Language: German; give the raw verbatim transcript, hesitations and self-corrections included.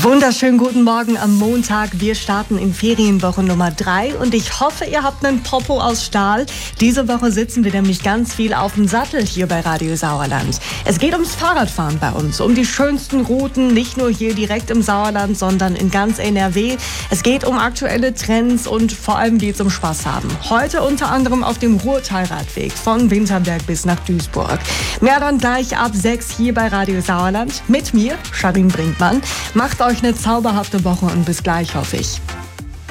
Wunderschönen guten Morgen am Montag. Wir starten in Ferienwoche Nummer drei und ich hoffe, ihr habt einen Popo aus Stahl. Diese Woche sitzen wir nämlich ganz viel auf dem Sattel hier bei Radio Sauerland. Es geht ums Fahrradfahren bei uns, um die schönsten Routen, nicht nur hier direkt im Sauerland, sondern in ganz N R W. Es geht um aktuelle Trends und vor allem geht es um Spaß haben. Heute unter anderem auf dem Ruhrtalradweg von Winterberg bis nach Duisburg. Mehr dann gleich ab sechs hier bei Radio Sauerland mit mir, Charlene Brinkmann. Macht euch eine zauberhafte Woche und bis gleich, hoffe ich.